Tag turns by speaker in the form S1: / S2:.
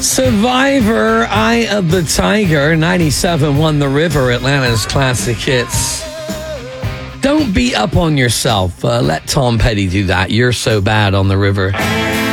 S1: Survivor, Eye of the Tiger, 97 won the River, Atlanta's classic hits. Don't beat up on yourself. Let Tom Petty do that. You're So Bad on the River.